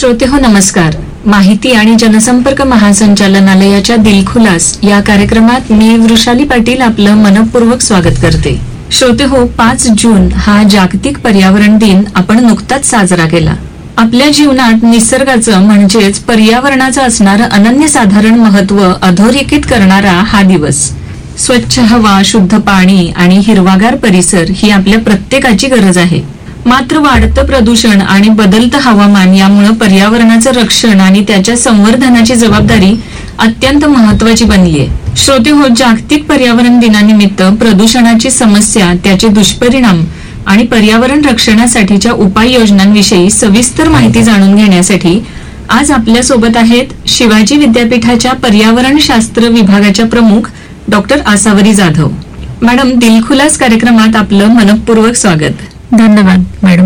श्रोते हो नमस्कार. माहिती आणि जनसंपर्क महासंचालनालयाच्या दिलखुलास या कार्यक्रमात मी वृषाली पाटील आपलं मनपूर्वक स्वागत करते. श्रोते हो, 5 जून हा जागतिक पर्यावरण दिन आपण नुकताच साजरा केला. आपल्या जीवनात निसर्गाचं म्हणजेच पर्यावरणाचं असणारं अनन्यसाधारण महत्व अधोरेखित करणारा हा दिवस. स्वच्छ हवा, शुद्ध पाणी आणि हिरवागार परिसर ही आपल्या प्रत्येकाची गरज आहे. मात्र वाढतं प्रदूषण आणि बदलतं हवामान यामुळे पर्यावरणाचं रक्षण आणि त्याच्या संवर्धनाची जबाबदारी अत्यंत महत्वाची बनली आहे. श्रोते हो, जागतिक पर्यावरण दिनानिमित्त प्रदूषणाची समस्या, त्याचे दुष्परिणाम आणि पर्यावरण रक्षणासाठीच्या उपाययोजनांविषयी सविस्तर माहिती जाणून घेण्यासाठी आज आपल्या सोबत आहेत शिवाजी विद्यापीठाच्या पर्यावरण शास्त्र विभागाच्या प्रमुख डॉक्टर आसावरी जाधव. मॅडम, दिलखुलास कार्यक्रमात आपलं मनपूर्वक स्वागत. धन्यवाद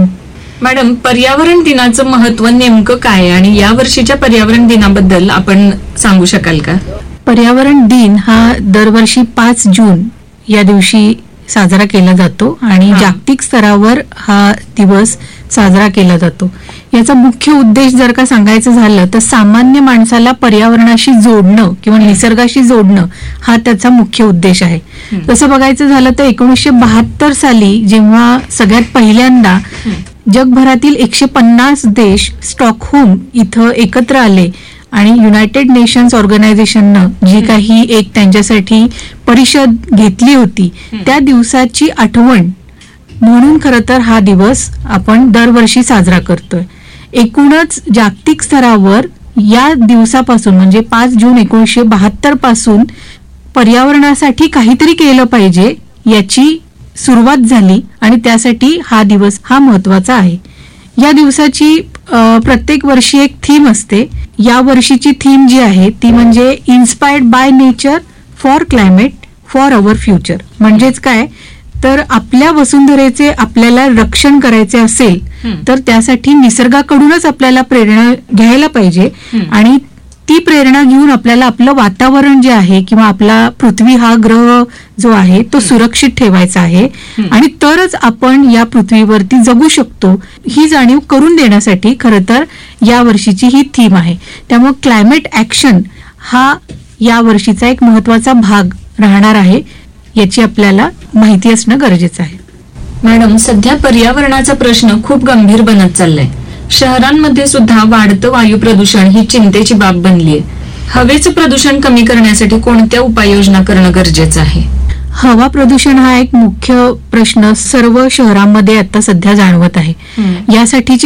मॅडम. पर्यावरण दिनाचं महत्व नेमकं काय आणि या वर्षीच्या पर्यावरण दिनाबद्दल आपण सांगू शकाल का? पर्यावरण दिन हा दरवर्षी 5 जून या दिवशी साजरा केला जातो आणि जागतिक स्तरावर हा दिवस साजरा केला जातो. याचा मुख्य उद्देश जर का सांगायचं झालं तर सामान्य माणसाला पर्यावरणाशी जोडणं किंवा निसर्गाशी जोडणं हा त्याचा मुख्य उद्देश आहे. तसं बघायचं झालं तर 1972 साली जेव्हा सगळ्यात पहिल्यांदा जगभरातील 150 देश स्टॉकहोम इथं एकत्र आले आणि युनायटेड नेशन्स ऑर्गनायझेशननं जी काही एक त्यांच्यासाठी परिषद घेतली होती त्या दिवसाची आठवण म्हणून खरं तर हा दिवस आपण दरवर्षी साजरा करतोय. एकूणच जागतिक स्तरावर या दिवसापासून म्हणजे 5 जून 1972 पासून पर्यावरणासाठी काहीतरी केलं पाहिजे याची सुरुवात झाली आणि त्यासाठी हा दिवस हा महत्वाचा आहे. या दिवसाची प्रत्येक वर्षी एक थीम असते. या वर्षीची थीम जी आहे ती म्हणजे inspired by nature for climate for our future. म्हणजेच काय तर आपल्या वसुंधरेचे आपल्याला रक्षण करायचे असेल तर त्यासाठी निसर्गाकडूनच आपल्याला प्रेरणा घ्यायला पाहिजे आणि ती प्रेरणा घेऊन आपल्याला आपलं वातावरण जे आहे किंवा आपला पृथ्वी हा ग्रह जो आहे तो सुरक्षित ठेवायचा आहे आणि तरच आपण या पृथ्वीवरती जगू शकतो ही जाणीव करून देण्यासाठी खरं तर या वर्षीची ही थीम आहे. त्यामुळे क्लायमेट ऍक्शन हा या वर्षीचा एक महत्वाचा भाग राहणार आहे. याची आपल्याला माहिती असणं गरजेचं आहे. मॅडम, सध्या पर्यावरणाचा प्रश्न खूप गंभीर बनत चाललाय. शहरांमध्ये सुद्धा वाढतं वायू प्रदूषण ही चिंतेची बाब बनलीय. हवेचं प्रदूषण कमी करण्यासाठी कोणत्या उपाययोजना करणं गरजेचं आहे? हवा प्रदूषण हा एक मुख्य प्रश्न सर्व शहरांमध्ये आता सध्या जाणवत आहे. यासाठीची